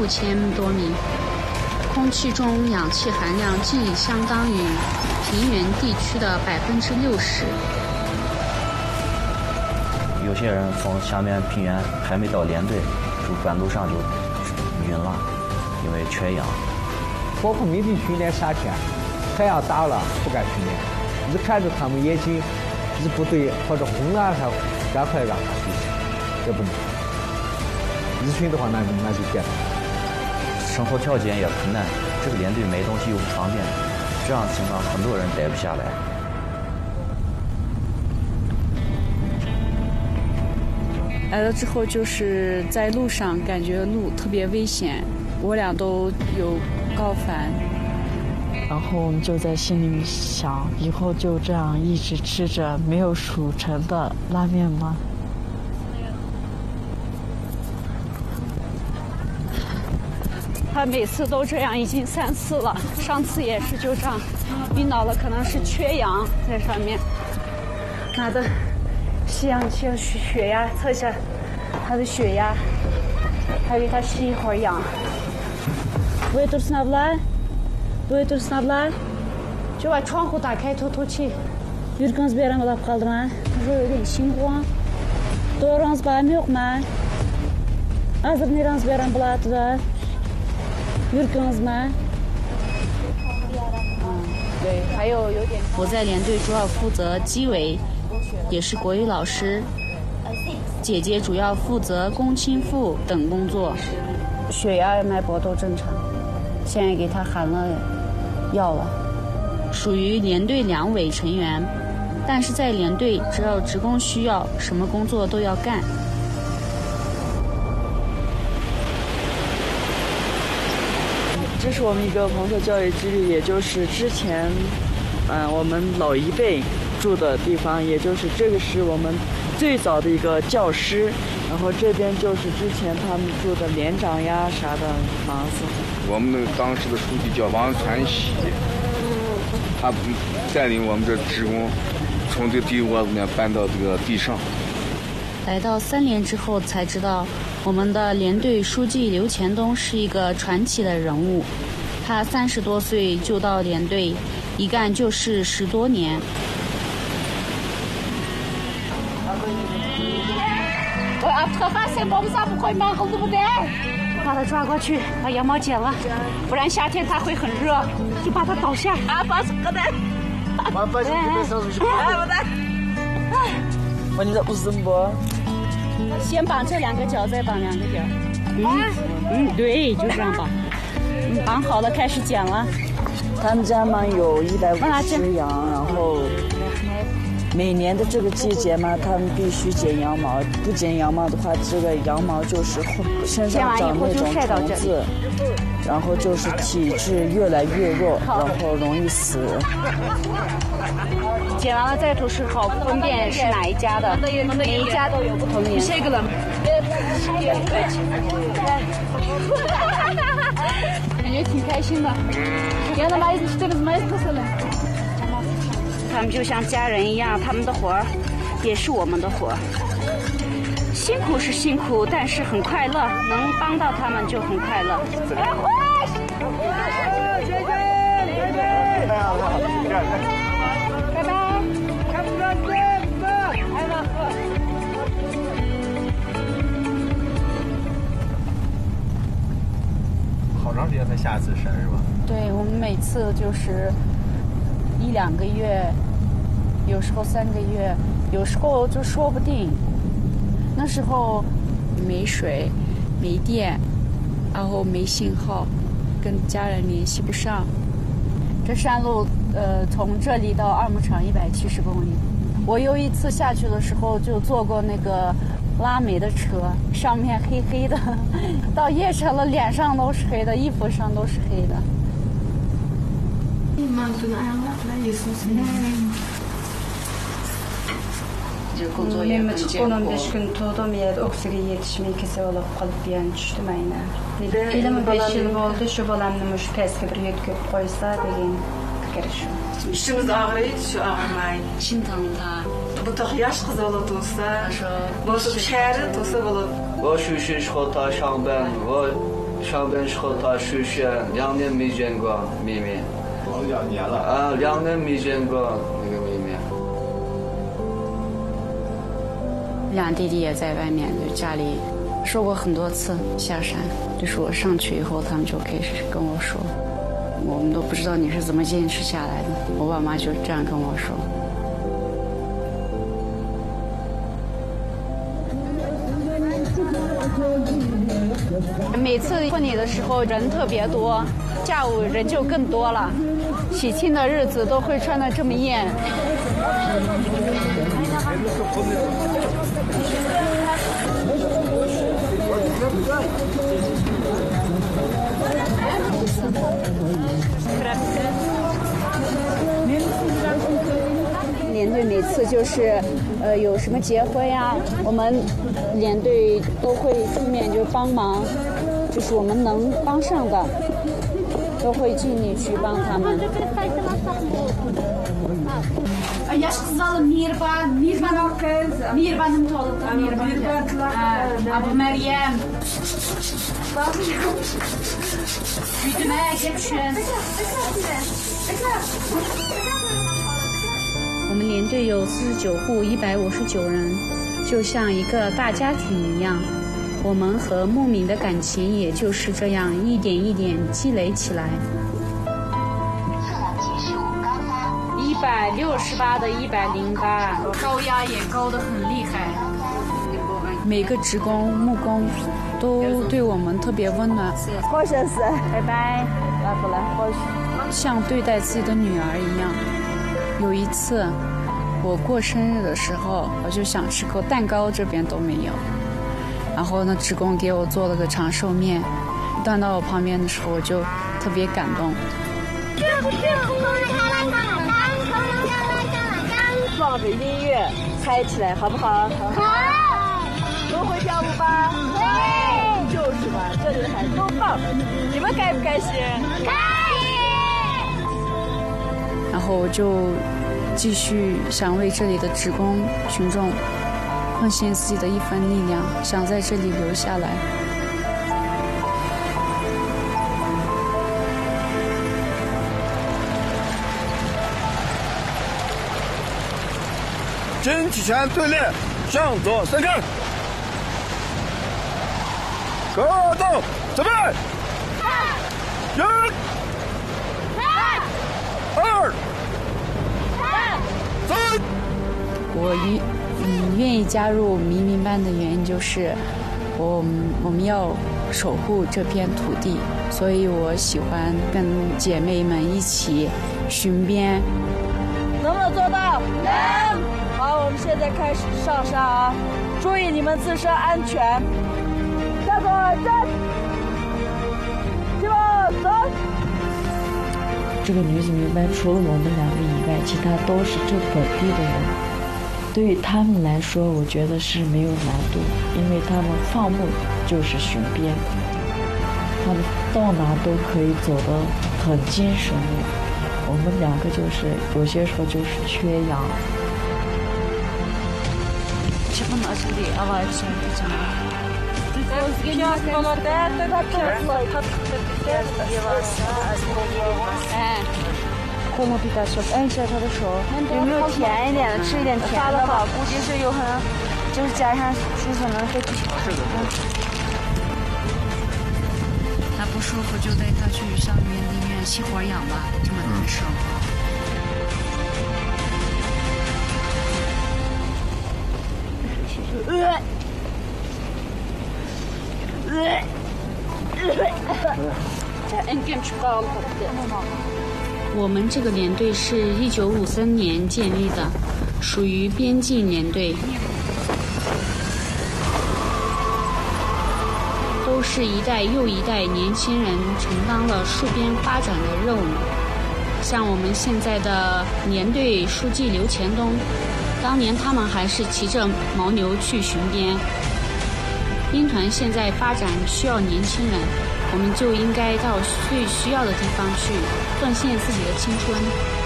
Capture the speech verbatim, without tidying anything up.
六千多米，空气中氧气含量竟已相当于平原地区的百分之六十。 有些人从下面平原还没到连队，就半路上就晕了，因为缺氧。 包括没地训练夏天，太阳大了不敢训练，一看着他们眼睛一不对或者红了，才赶快让他休息，这不能。一训的话，那那就简单。 生活条件也困难，这个连队买东西又不方便，这样情况很多人待不下来。 来了之后就是在路上感觉路特别危险，我俩都有高反， 然后我们就在心里想，以后就这样一直吃着没有熟成的拉面吗？ 他每次都这样，已经三次了，上次也是就这样晕倒了，可能是缺氧在上面。拿着吸氧器血压测一下他的血压，还给他吸一会儿氧。Buraya dursun abla. Buraya dursun abla. 就把窗户打开透透气。Yürkünüz bir yere mi laf kaldı mı? 他说有点心慌。Doğranız bağım yok mu? Hazır neranız bir yere buladı da. Yürkünüz mü? 对，还有有点。 我在连队主要负责机委，也是国语老师。姐姐主要负责工亲妇等工作。 血压、脉搏都正常，现在给他含了药了。 属于连队两委成员，但是在连队只要职工需要，什么工作都要干。 这是我们一个朋克教育基地，也就是之前，嗯、呃，我们老一辈住的地方，也就是这个是我们最早的一个教师，然后这边就是之前他们住的连长呀啥的房子。 我们的当时的书记叫王传喜，他带领我们这职工从这个地窝子里面搬到这个地上。 来到三连之后才知道，我们的连队书记刘前东是一个传奇的人物。他三十多岁就到连队，一干就是十多年。 把他抓过去，把羊毛剪了，不然夏天他会很热，就把他倒下。啊，把这个的。 我你的不是不？ 先绑这两个脚，再绑两个脚。嗯嗯，对，就这样绑。嗯，绑好了，开始剪了。 他们家嘛有一百五十羊，然后每年的这个季节嘛，他们必须剪羊毛，不剪羊毛的话，这个羊毛就是身上长那种虫子，然后就是体质越来越弱，然后容易死。 剪完了再涂是好分辨是哪一家的，每一家都有不同的颜色。感觉挺开心的。他们就像家人一样，他们的活儿也是我们的活儿。辛苦是辛苦，但是很快乐，能帮到他们就很快乐。拜拜。 好长时间才下一次山是吧？ 对，我们每次就是一两个月，有时候三个月，有时候就说不定。那时候没水、没电，然后没信号，跟家人联系不上。这山路，呃，从这里到二牧场一百七十公里。我有一次下去的时候就坐过那个拉煤的车，上面黑黑的，到叶城了，脸上都是黑的，衣服上都是黑的。 on beş gün tuğdum yerde oksijen yetişmeyi kese olup kalıp diyen düştüm aynen. Filmi beş yıl oldu şu balamın şu peske bir yetkip koysa degen fikir şu. İşimiz ağrıydı şu ağrımayın. Kim tanıdı? Bu da yaş kız olup olsa, bu şehri olsa olup. Bu şu şu şu hata şamben, bu 上班时候他休学，两年没见过妹妹。 哦，两年了。 啊，两年没见过那个妹妹。 两弟弟也在外面，就家里说过很多次下山，就是我上去以后，他们就开始跟我说，我们都不知道你是怎么坚持下来的。我爸妈就这样跟我说。每次婚礼的时候人特别多，下午人就更多了。喜庆的日子都会穿得这么艳。连队每次就是，呃，有什么结婚呀，我们连队都会出面就帮忙，就是我们能帮上的，都会尽力去帮他们。 Yaş kızalım Mirban, Mirban kız, Mirban'ım tolukta, Mirban. Abu Meryem. Büyüdüme, geçün. 我们连队有四十九户一百五十九人，就像一个大家庭一样。我们和牧民的感情也就是这样一点一点积累起来。一百六十八的一百零八，高压也高得很厉害。每个职工、木工都对我们特别温暖。 好像是， 拜拜， 来不来？好， 像对待自己的女儿一样。有一次，我过生日的时候，我就想吃口蛋糕，这边都没有。然后呢，职工给我做了个长寿面，端到我旁边的时候，我就特别感动。 放着音乐嗨起来，好不好？好。都会跳舞吧？会。就是嘛，这里的孩子都棒。你们开不开心？开心。 然后我就继续想为这里的职工群众奉献自己的一份力量，想在这里留下来。 身体前队列，向左三看，格斗，准备，一，二，三。 我愿嗯愿意加入民民班的原因就是，我我们要守护这片土地，所以我喜欢跟姐妹们一起巡边。 能不能做到？能。好，我们现在开始上山啊！注意你们自身安全。下走，站，起跑，走。 这个女子民班除了我们两个以外，其他都是这本地的人。对于他们来说，我觉得是没有难度，因为他们放牧就是巡边，他们到哪都可以走得很精神的。我们两个就是有些时候就是缺氧。 Çıkın açıldı, hava içinde canım. 哎，科目比较少，哎，小小的手，有没有甜一点的？吃一点甜的吧，估计是有可能，就是加上水可能会。是的。 他不舒服就带他去上面医院吸会氧吧，这么难受。我们这个连队是一九五三年建立的，属于边境连队，都是一代又一代年轻人承担了戍边发展的任务。像我们现在的连队书记刘前东，当年他们还是骑着牦牛去巡边。兵团现在发展需要年轻人，我们就应该到最需要的地方去，奉献自己的青春。